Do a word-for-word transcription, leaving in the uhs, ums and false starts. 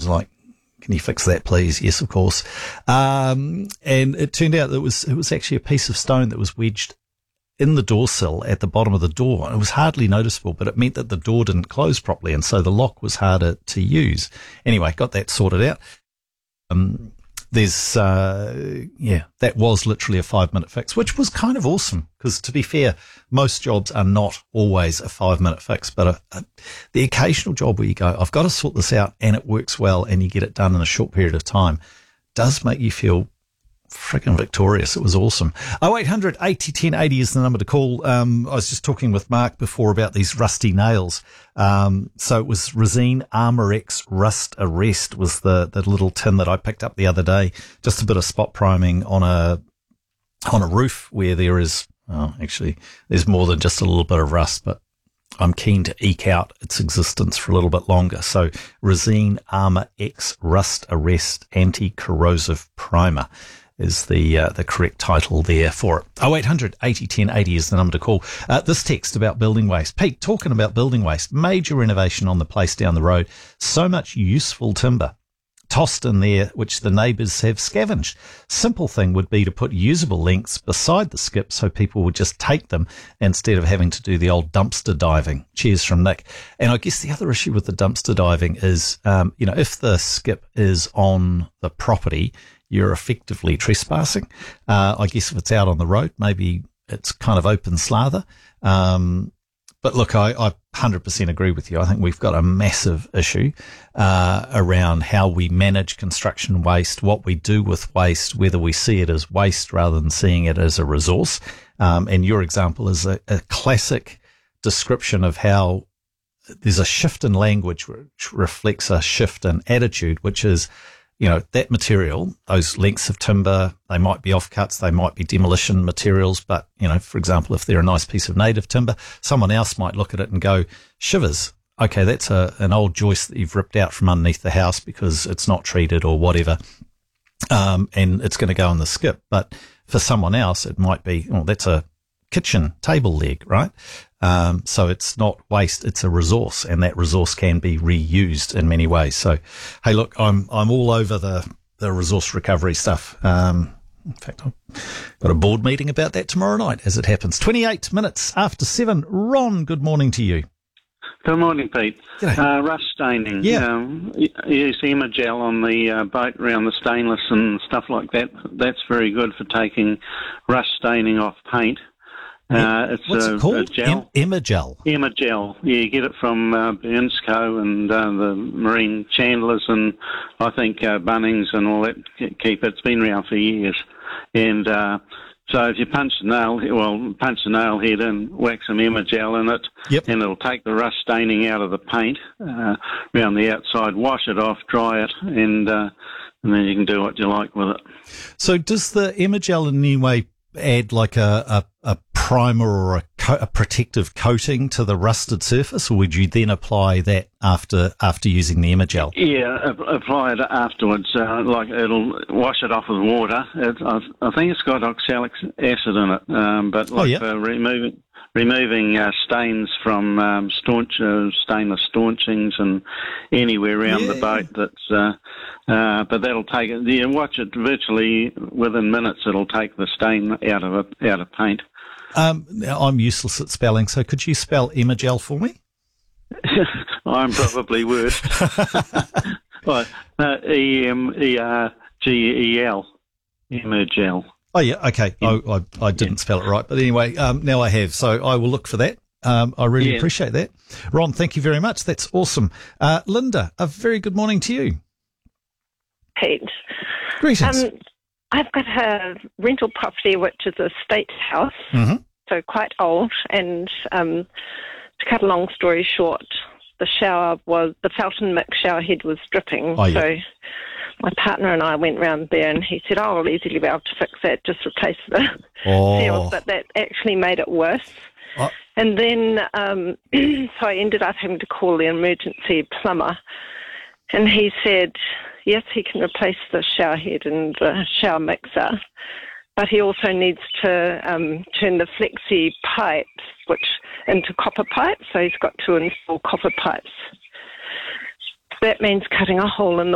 like, can you fix that, please? Yes, of course. Um, and it turned out that it was, it was actually a piece of stone that was wedged in the door sill at the bottom of the door. And it was hardly noticeable, but it meant that the door didn't close properly. And so the lock was harder to use. Anyway, got that sorted out. Um, there's, uh, yeah, that was literally a five minute fix, which was kind of awesome. Because to be fair, most jobs are not always a five minute fix, but a, a, the occasional job where you go, I've got to sort this out and it works well and you get it done in a short period of time does make you feel freaking victorious. It was awesome. oh eight hundred eighty ten eighty is the number to call. Um, I was just talking with Mark before about these rusty nails. Um, so it was Resene Armorex Rust Arrest was the, the little tin that I picked up the other day. Just a bit of spot priming on a, on a roof where there is, oh, actually, there's more than just a little bit of rust, but I'm keen to eke out its existence for a little bit longer. So Resene Armor X Rust Arrest Anti-Corrosive Primer is the uh, the correct title there for it. oh eight hundred eighty ten eighty is the number to call. Uh, this text about building waste. Pete, talking about building waste, major renovation on the place down the road. So much useful timber tossed in there, which the neighbours have scavenged. Simple thing would be to put usable lengths beside the skip so people would just take them instead of having to do the old dumpster diving. Cheers from Nick. And I guess the other issue with the dumpster diving is, um, you know, if the skip is on the property, you're effectively trespassing. Uh, I guess if it's out on the road, maybe it's kind of open slather. Um, but look, I, I one hundred percent agree with you. I think we've got a massive issue uh, around how we manage construction waste, what we do with waste, whether we see it as waste rather than seeing it as a resource. Um, and your example is a, a classic description of how there's a shift in language which reflects a shift in attitude, which is, you know, that material, those lengths of timber, they might be offcuts, they might be demolition materials, but, you know, for example, if they're a nice piece of native timber, someone else might look at it and go, shivers, okay, that's a, an old joist that you've ripped out from underneath the house because it's not treated or whatever, um, and it's going to go on the skip. But for someone else, it might be, oh, that's a kitchen table leg, right? Um, so it's not waste, it's a resource, and that resource can be reused in many ways. So, hey, look, I'm, I'm all over the, the resource recovery stuff. Um, in fact, I've got a board meeting about that tomorrow night as it happens. twenty-eight minutes after seven. Ron, good morning to you. Good morning, Pete. Uh, rust staining. Yeah. Um, use Emagel on the uh, boat around the stainless and stuff like that. That's very good for taking rust staining off paint. Uh, it's What's a, it called? a gel. Em- Emagel. Emagel. Yeah, you get it from uh, Burns Co and uh, the Marine Chandlers and I think uh, Bunnings and all that keep it. It's been around for years. And uh, so if you punch the nail, well, punch the nail head and whack some Emagel in it, yep. and it'll take the rust staining out of the paint uh, around the outside, wash it off, dry it, and uh, and then you can do what you like with it. So does the Emagel in any way add like a, a, a primer or a, co- a protective coating to the rusted surface, or would you then apply that after after using the Emagel? Yeah, apply it afterwards. Uh, like it'll wash it off with water. It, I, I think it's got oxalic acid in it, um, but like oh, yeah. for removing removing uh, stains from um, staunch uh, stainless staunchings and anywhere around yeah. the boat. That's uh, uh, but that'll take it. You watch it virtually within minutes. It'll take the stain out of it, out of paint. Um, I'm useless at spelling, so could you spell Emagel for me? I'm probably worse. uh, E M E R G E L, Emagel. Oh, yeah, okay. Yeah. I, I, I didn't yeah. spell it right. But anyway, um, now I have, so I will look for that. Um, I really yeah. appreciate that. Ron, thank you very much. That's awesome. Uh, Linda, a very good morning to you. Pete. Greetings. Um, I've got a rental property which is a state house, mm-hmm. so quite old, and um, to cut a long story short, the shower was, the Felton Mix shower head was dripping, oh, yeah. so my partner and I went round there and he said, oh, I'll easily be able to fix that, just replace the oh. seals, but that actually made it worse. Oh. And then, um, so I ended up having to call the emergency plumber, and he said, yes, he can replace the shower head and the shower mixer, but he also needs to um, turn the flexi pipes which into copper pipes, so he's got to install copper pipes. That means cutting a hole in the